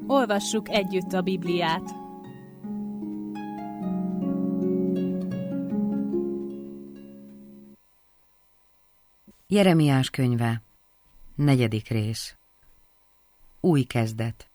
Olvassuk együtt a Bibliát. Jeremiás könyve, 4. rész. Új kezdet.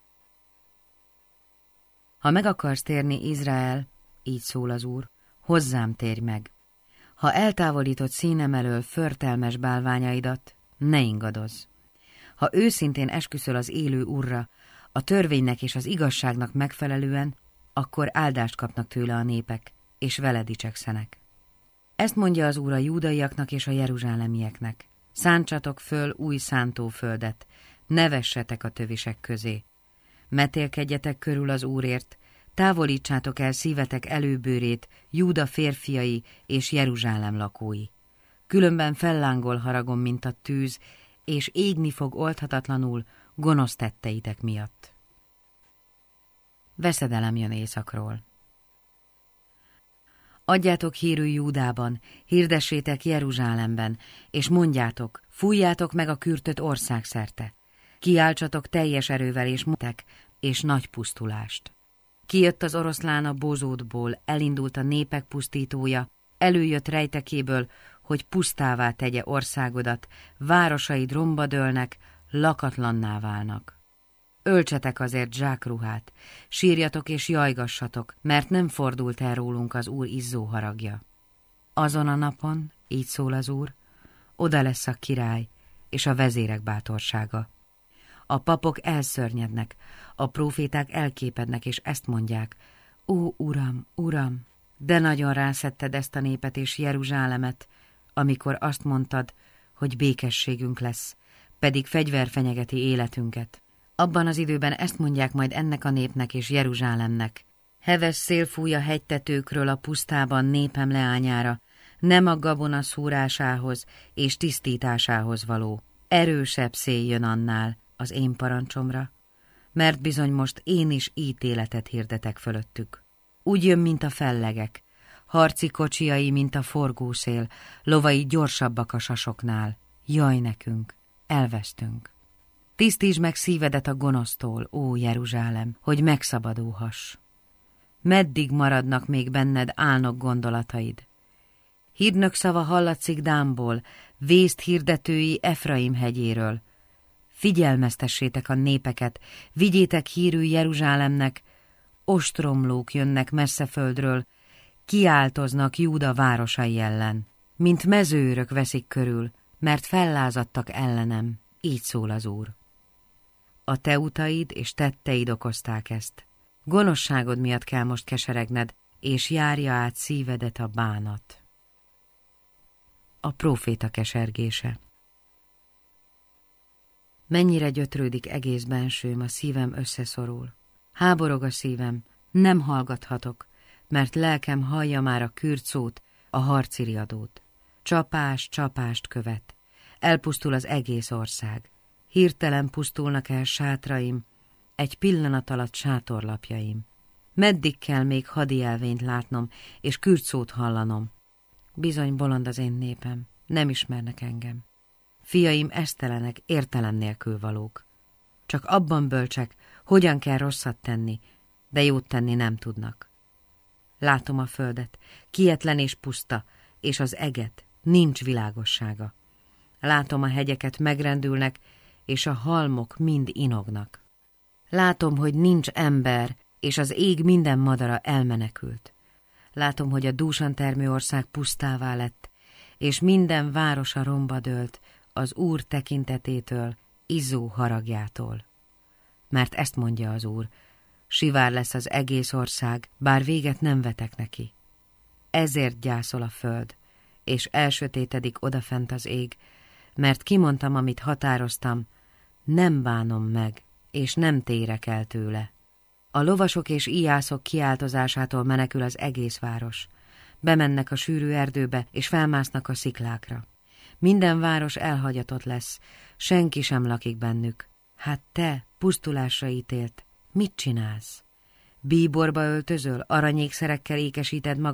Ha meg akarsz térni, Izrael, így szól az Úr, hozzám térj meg. Ha eltávolítod színem elől förtelmes bálványaidat, ne ingadozz. Ha őszintén esküszöl az élő Úrra, a törvénynek és az igazságnak megfelelően, akkor áldást kapnak tőle a népek, és vele dicsekszenek. Ezt mondja az Úr a júdaiaknak és a jeruzsálemieknek. Szántsatok föl új szántóföldet, ne vessetek a tövisek közé. Metélkedjetek körül az Úrért, távolítsátok el szívetek előbőrét, Júda férfiai és Jeruzsálem lakói. Különben fellángol haragom, mint a tűz, és égni fog oldhatatlanul gonosz tetteitek miatt. Veszedelem jön északról. Adjátok hírül Júdában, hirdessétek Jeruzsálemben, és mondjátok, fújjátok meg a kürtöt országszerte. Kiáltsatok teljes erővel és mondtek, és nagy pusztulást. Kijött az oroszlán a bozótból, elindult a népek pusztítója, előjött rejtekéből, hogy pusztává tegye országodat, városaid romba dőlnek, lakatlanná válnak. Öltsetek azért zsákruhát, sírjatok és jajgassatok, mert nem fordult el rólunk az Úr izzó haragja. Azon a napon, így szól az Úr, oda lesz a király és a vezérek bátorsága. A papok elszörnyednek, a próféták elképednek, és ezt mondják: Ó, Uram, Uram, de nagyon rászetted ezt a népet és Jeruzsálemet, amikor azt mondtad, hogy békességünk lesz, pedig fegyver fenyegeti életünket. Abban az időben ezt mondják majd ennek a népnek és Jeruzsálemnek: heves szél fúj a hegytetőkről a pusztában népem leányára, nem a gabona szúrásához és tisztításához való. Erősebb szél jön annál az én parancsomra, mert bizony most én is ítéletet hirdetek fölöttük. Úgy jön, mint a fellegek, harci kocsiai, mint a forgószél, lovai gyorsabbak a sasoknál. Jaj nekünk, elvesztünk. Tisztítsd meg szívedet a gonosztól, ó Jeruzsálem, hogy megszabadulhass. Meddig maradnak még benned álnok gondolataid? Hírnök szava hallatszik Dánból, vészt hirdetői Efraim hegyéről. Figyelmeztessétek a népeket, vigyétek hírül Jeruzsálemnek, ostromlók jönnek messze földről, kiáltoznak Júda városai ellen. Mint mezőőrök veszik körül, mert fellázadtak ellenem, így szól az Úr. A te utaid és tetteid okozták ezt. Gonoszságod miatt kell most keseregned, és járja át szívedet a bánat. A próféta kesergése. Mennyire gyötrődik egész bensőm, a szívem összeszorul. Háborog a szívem, nem hallgathatok, mert lelkem hallja már a kürtszót, a harci riadót. Csapás csapást követ. Elpusztul az egész ország. Hirtelen pusztulnak el sátraim, egy pillanat alatt sátorlapjaim. Meddig kell még hadielvényt látnom, és kürtszót hallanom? Bizony bolond az én népem, nem ismernek engem. Fiaim esztelenek, értelem nélkül valók. Csak abban bölcsek, hogyan kell rosszat tenni, de jót tenni nem tudnak. Látom a földet, kietlen és puszta, és az eget, nincs világossága. Látom a hegyeket megrendülnek, és a halmok mind inognak. Látom, hogy nincs ember, és az ég minden madara elmenekült. Látom, hogy a dúsan termő ország pusztává lett, és minden városa romba dőlt az Úr tekintetétől, izzó haragjától. Mert ezt mondja az Úr: sivár lesz az egész ország, bár véget nem vetek neki. Ezért gyászol a föld, és elsötétedik odafent az ég, mert kimondtam, amit határoztam, nem bánom meg, és nem térek el tőle. A lovasok és íjászok kiáltozásától menekül az egész város. Bemennek a sűrű erdőbe, és felmásznak a sziklákra. Minden város elhagyatott lesz, senki sem lakik bennük. Hát te, pusztulásra ítélt, mit csinálsz? Bíborba öltözöl, aranyékszerekkel ékesíted magad,